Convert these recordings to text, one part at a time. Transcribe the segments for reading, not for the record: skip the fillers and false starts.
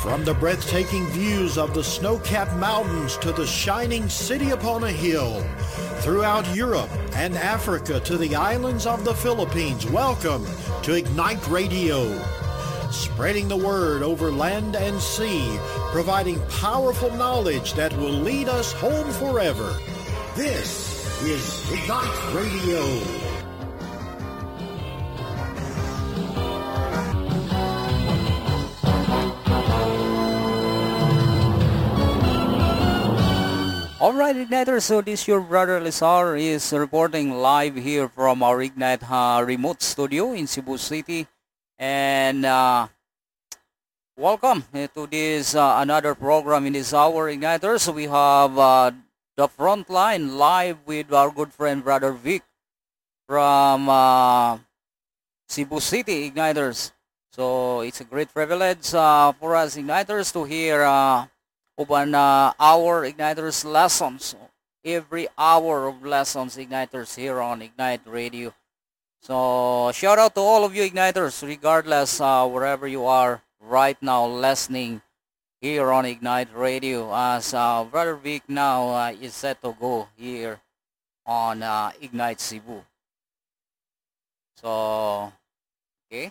From the breathtaking views of the snow-capped mountains to the shining city upon a hill, throughout Europe and Africa to the islands of the Philippines, welcome to Ignite Radio. Spreading the word over land and sea, providing powerful knowledge that will lead us home forever. This is Ignite Radio. Alright, Igniters, so this your brother Lizar is reporting live here from our Ignite remote studio in Cebu City. And welcome to this another program in this hour, Igniters. We have the front line live with our good friend Brother Vic from Cebu City, Igniters. So it's a great privilege for us, Igniters, to hear of an hour Igniters lessons, every hour of lessons Igniters here on Ignite Radio. So shout out to all of you Igniters, regardless wherever you are right now listening here on Ignite Radio, as Brother Vic now is set to go here on Ignite Cebu. So okay.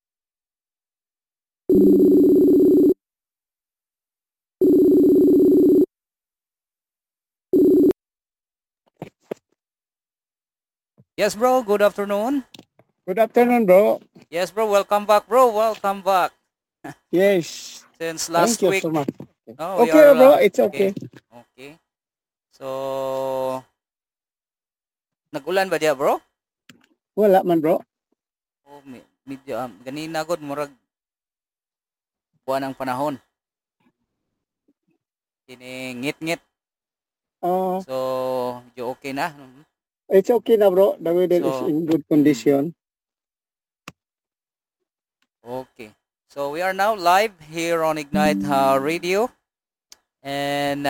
Yes, bro. Good afternoon. Good afternoon, bro. Yes, bro. Welcome back, bro. Welcome back. Yes. Since last Thank you week. so much. Oh, we Okay, are, bro. It's okay. Okay. So, nag-ulan ba diya, bro? Wala man, bro. Oh, medyo, ganina god murag buwan ng panahon. Ngit-ngit. Oh, So, medyo okay na. it's okay na, bro. The weather is So, in good condition. Okay. So, we are now live here on Ignite Radio. And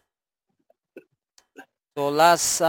so last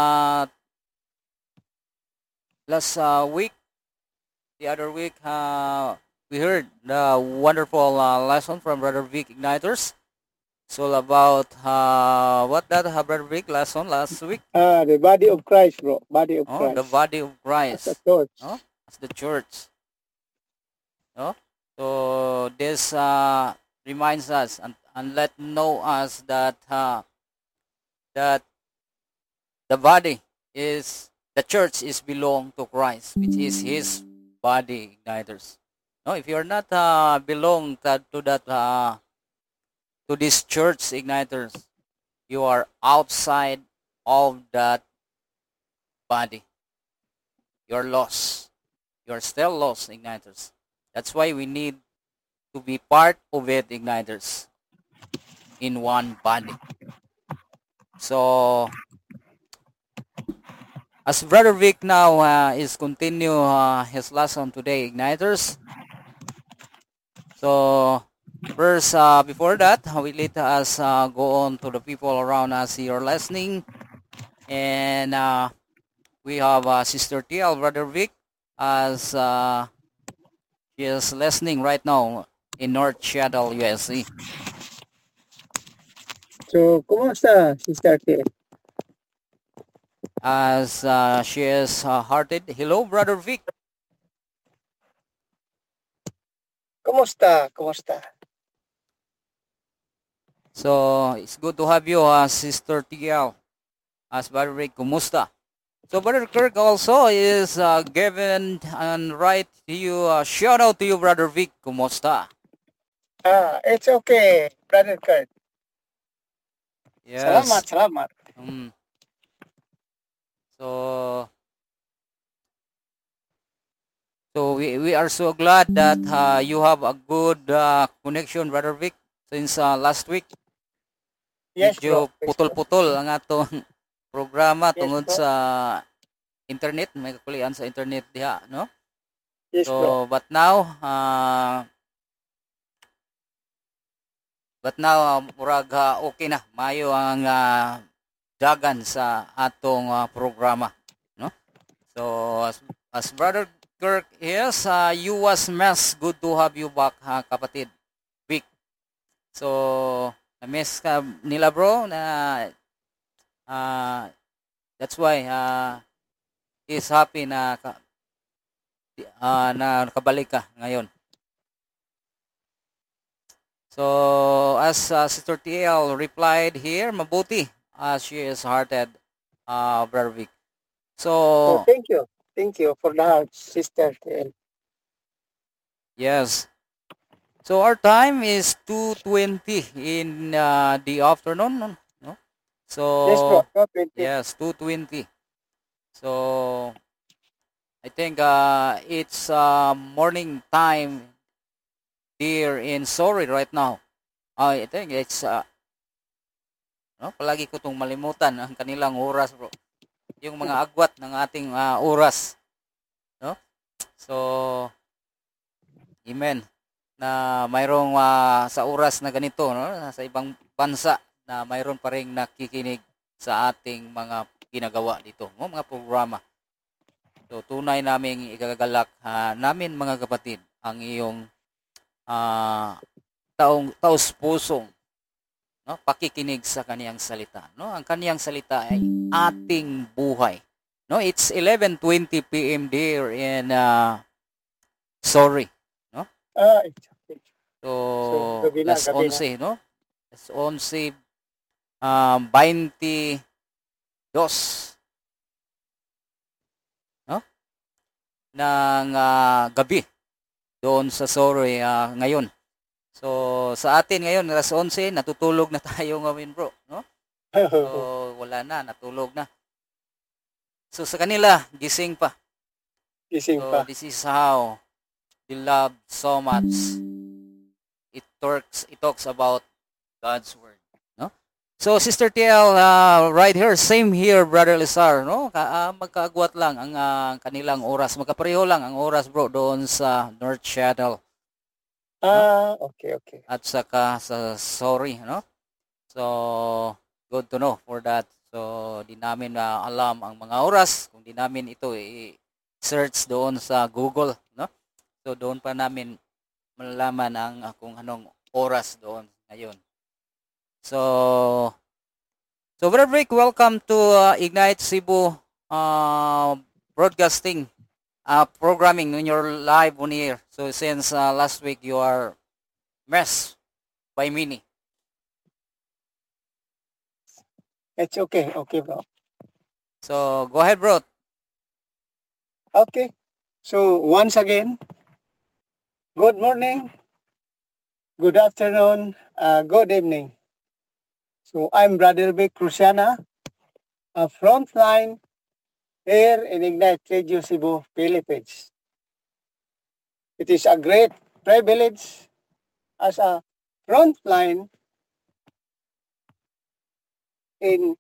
week, the other week, we heard the wonderful lesson from Brother Vic Igniters. It's all about what that Brother Vic lesson last week? The body of Christ, bro. Body of Oh, Christ. the body of As Christ. a church. Oh, as the church. Oh, so this reminds us and let know us that that the body is the church is belong to Christ, which is His body, Igniters. No, if you're not belong to that to this church, Igniters, you are outside of that body. You're lost. You're still lost, Igniters. That's why we need to be part of it, Igniters, in one body. So, as Brother Vic now is continue his lesson today, Igniters. So, first, before that, we let us go on to the people around us here listening. And we have Sister TL, Brother Vic, as she is listening right now in North Seattle, USA. So, kumusta, Sister T? As she is hearted. Hello, Brother Vic. Kumusta? Kumusta? So, it's good to have you, Sister TL. As Brother Vic, kumusta? So, Brother Kirk also is given and write to you, shout out to you, Brother Vic, kumusta? It's okay, Brother Kurt. Yes. Salamat. So, we are so glad that you have a good connection, Brother Vic, since last week. Yes, Medyo bro. putol-putol ang atong programa Yes, tungod bro. sa internet, may kakulian sa internet diha, no? Yes, bro. So, but now murag okay na, mayo ang dagan sa atong programa, no? So, as Brother Kirk is, you was mess, good to have you back, kapatid Vic. So, na-miss ka nila bro na that's why he's happy na na nakabalik ka ngayon. So, as Sister TL replied here, mabuti she is hearted, Brother Vic. So So, thank you. Thank you for the heart, Sister TL. yes. So, our time is 2:20 in the afternoon, no? Yes, bro. So, 2:20. yes, 2:20. So, I think it's morning time here in Sorry right now. I think it's no, palagi ko tong malimutan ang kanilang oras, bro. Yung mga agwat ng ating oras, no? So, amen na mayroong sa oras na ganito, no? Sa ibang bansa na mayroon pa ring nakikinig sa ating mga ginagawa dito, no? Mga programa. So, tunay naming igagalak namin mga kapatid ang iyong taus-pusong, no, pakikinig sa kaniyang salita, no? Ang kaniyang salita ay ating buhay. No, it's 11:20 p.m. there in Sorry, no? It's okay. So, So, gabi na, las gabi na. 11, no? Las 11 22, no? Ng gabi doon sa Sorry ngayon. So, sa atin ngayon, alas 11, natutulog na tayo ngayon, bro, no? So, wala na, natulog na. So, sa kanila, gising pa. Gising So, pa. this is how they love so much. It talks about God's word, no? So, Sister TL, right here, same here, Brother Lizar, no? Magkaagwat lang ang kanilang oras. Magkapareho lang ang oras, bro, doon sa North Channel. Okay, okay. At saka sa Sorry, no? So, good to know for that. So, di namin alam ang mga oras kung di namin ito i-search doon sa Google, no? So, doon pa namin malalaman ang kung anong oras doon ngayon. So, Brother Rick, welcome to Ignite Cebu broadcasting programming when you're live on air. So, since last week you are messed by Mini. It's okay. Okay, bro. So, go ahead, bro. Okay. So, once again, good morning, good afternoon, good evening. So, I'm Brother Vic Cruciana, a frontline here in Ignite Radio Cebu, Philippines. It is a great privilege as a frontline in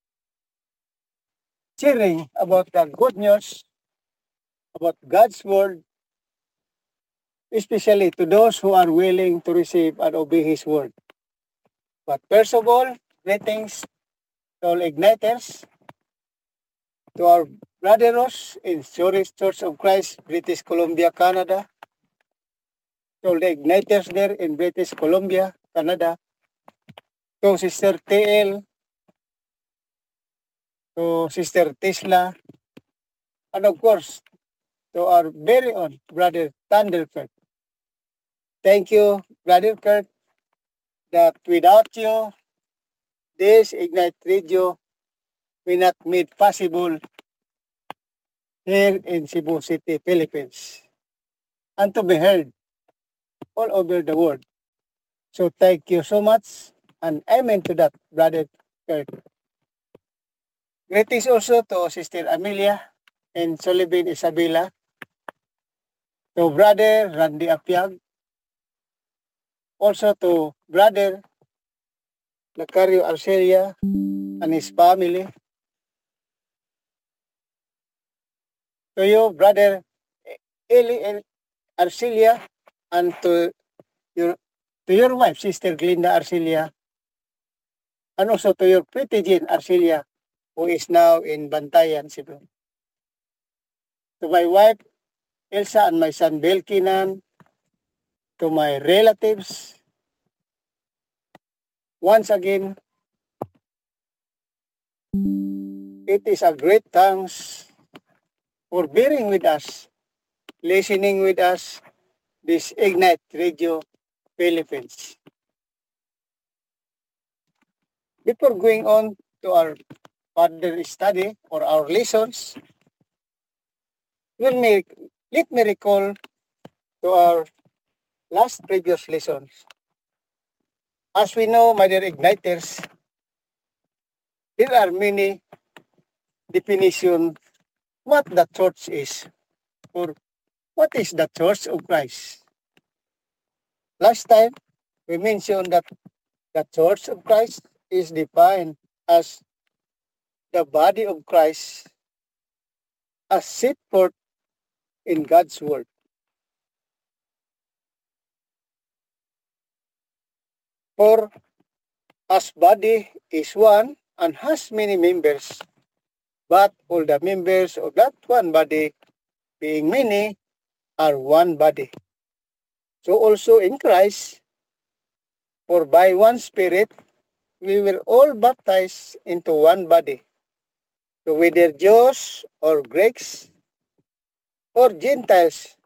sharing about the good news about God's Word, especially to those who are willing to receive and obey His Word. But first of all, greetings to all Igniters, to our brothers in Zurich Church of Christ, British Columbia, Canada, to all the Igniters there in British Columbia, Canada, to Sister TL, to Sister Tesla, and of course, to our very own Brother Thunderkirk. Thank you, Brother Kurt, that without you, this Ignite Radio will not made possible here in Cebu City, Philippines, and to be heard all over the world. So thank you so much, and amen to that, Brother Kurt. Greetings also to Sister Amelia and Sullivan Isabella, to Brother Randy Apiag, also to Brother Lacario Arcelia and his family, to you, Brother Eli Arcelia, and to your wife, Sister Glinda Arcelia, and also to your pretty Jean Arcelia, who is now in Bantayan, Cebu. To my wife, Elsa, and my son, Belkinan, to my relatives, once again, it is a great thanks for bearing with us, listening with us, this Ignite Radio Philippines. Before going on to our further study or our lessons, let me recall to our last previous lessons. As we know, my dear Igniters, there are many definitions what the church is or what is the church of Christ. Last time, we mentioned that the church of Christ is defined as the body of Christ as set forth in God's word. For as body is one and has many members, but all the members of that one body, being many, are one body. So also in Christ, for by one Spirit, we were all baptized into one body. So whether Jews or Greeks or Gentiles,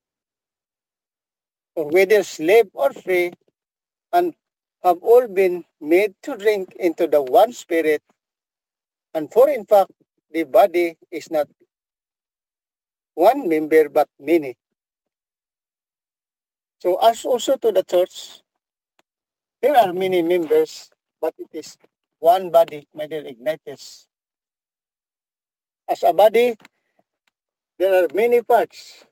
or whether slave or free, and have all been made to drink into the one Spirit. And for in fact, the body is not one member but many. So as also to the church, there are many members, but it is one body, my dear Igniters. As a body, there are many parts.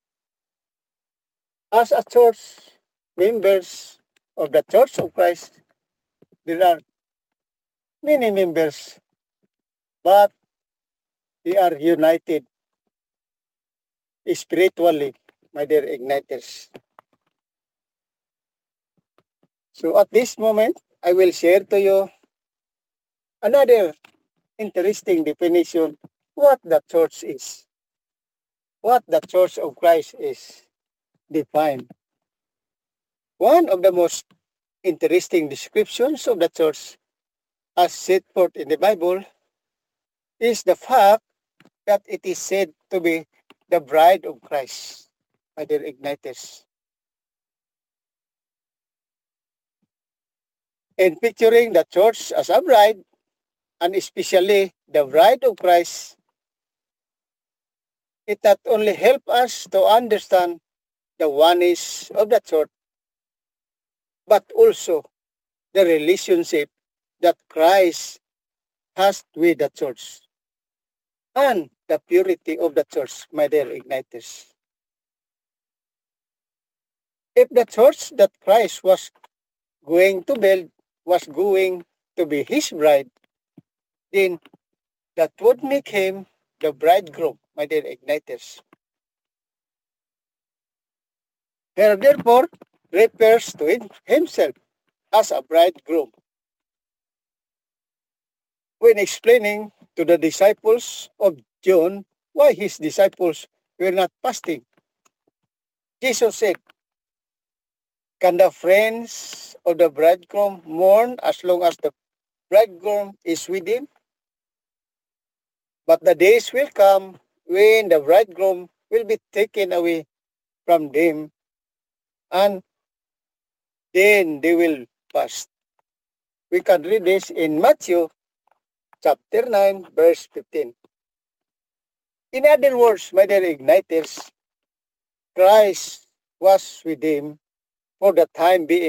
As a church, members of the Church of Christ, there are many members, but they are united spiritually, my dear Igniters. So at this moment, I will share to you another interesting definition what the church is, what the Church of Christ is defined. One of the most interesting descriptions of the church as set forth in the Bible is the fact that it is said to be the bride of Christ, my dear Igniters. And picturing the church as a bride, and especially the bride of Christ, it not only helps us to understand the oneness of the church, but also the relationship that Christ has with the church and the purity of the church, my dear Igniters. If the church that Christ was going to build was going to be his bride, then that would make him the bridegroom, my dear Igniters. He therefore refers to himself as a bridegroom. When explaining to the disciples of John why his disciples were not fasting, Jesus said, "Can the friends of the bridegroom mourn as long as the bridegroom is with him? But the days will come when the bridegroom will be taken away from them, and then they will fast." We can read this in Matthew chapter 9, verse 15. In other words, my dear Igniters, Christ was with them for the time being.